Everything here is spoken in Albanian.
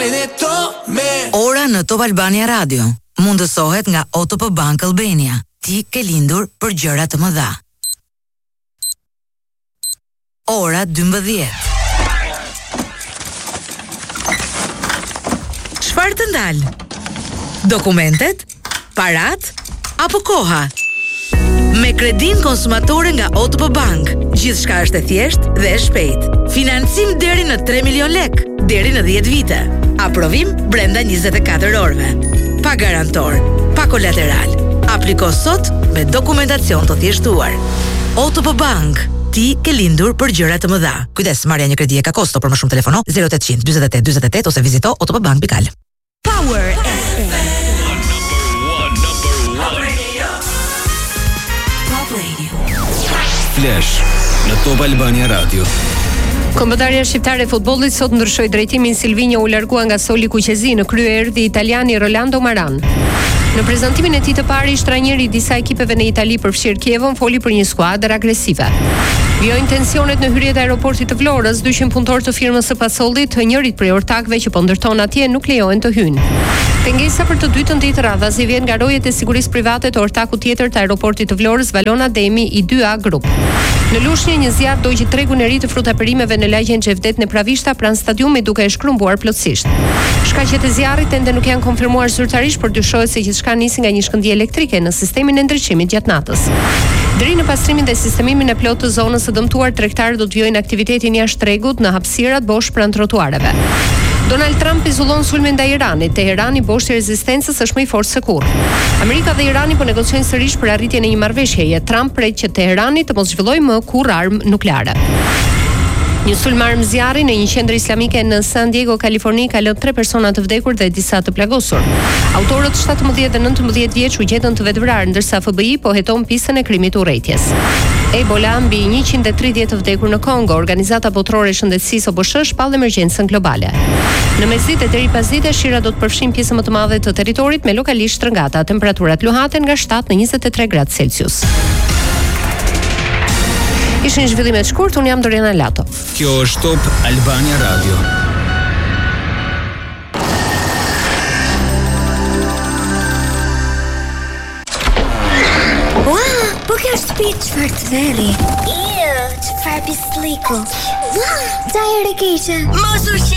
Ora në Top Albania Radio mundësohet nga OTP Bank Albania. Ti ke lindur për gjëra të mëdha. Ora 12. Çfarë të ndal? Dokumentet, parat apo koha? Me kredin konsumatore nga OTP Bank, gjithçka është e thjeshtë dhe e shpejtë. Financim deri në 3 milion lek, deri në 10 vite. Aprovim brenda 24 orëve. Pa garantor, pa kolateral. Apliko sot me dokumentacion të thjeshtuar. OTP Bank, ti ke lindur për gjëra të mëdha. Kujdes, marrja një kredi e ka kosto, për më shumë telefono 0800 48 48 ose vizito otpbank.al. Power FM. Flash në Top Albania Radio. Kombëtarja shqiptare e futbollit sot ndryshoi drejtimin. Silvinho u largua nga Soli Kuqezi, në krye erdhi italiani Rolando Maran. Në prezantimin e tij të parë, trajneri i disa ekipeve në Itali përfshir Kievon foli për një skuadër agresive. Vjojnë tensionet në hyrjet e aeroportit të Vlorës, 200 punëtorë të firmës së Pasollit, njërit prej ortakëve që po ndërton atje nuk lejohen të hyjnë. Pengesa për të dytën ditë radhazi vjen nga rojet e sigurisë private të ortakut tjetër të aeroportit të Vlorës, Valona Demi i 2A Group. Në Lushnjë, një zjarr dogji tregun e ri të frutaperimeve në lagjen Xhevdet në Pravishta pranë stadiumit, duke e shkrumbuar plotësisht. Shkaqet e zjarrit ende nuk janë konfirmuar zyrtarisht, por dyshohet se gjithçka nisi nga një shkëndijë elektrike në sistemin e ndriçimit gjatë natës. Deri në pastrimin dhe sistemimin e plotë të zonës së dëmtuar, tregtarët do të vijojnë aktivitetin jashtë tregut në hapësirat bosh pranë trotuareve. Donald Trump izullon sulmin ndaj Iranit. Teherani boshti rezistencës është më i fortë se kurrë. Amerika dhe Irani po negociojnë sërish për arritjen e një marrëveshjeje. Trump pret që Teherani të mos zhvillojë më kurrë armë nukleare. Një sulm armëzjarri në një qendër islamike në San Diego, Kaliforni, ka lënë 3 persona të vdekur dhe disa të plagosur. Autorët 17 dhe 19 vjeç u gjetën të vetvrarë, ndërsa FBI po heton pistën e krimit të urrejtjes. Ebola mbi 130 të vdekur në Kongo. Organizata Botërore e Shëndetësisë OBSH shpall emergjencën globale. Në mesditë deri pas dite, shira do të përfshijnë pjesë më të madhe të territorit me lokalisht shtrëngata. Temperaturat luhaten nga 7 në 23 gradë Celsius. Ishin zhvillimet shkurt, unë jam Doriana Lato. Kjo është Top Albania Radio. Wow, po kjo është shtëpi çfarë të veri. Çfarë pisliku. Wow, sa herë keqe. Mos u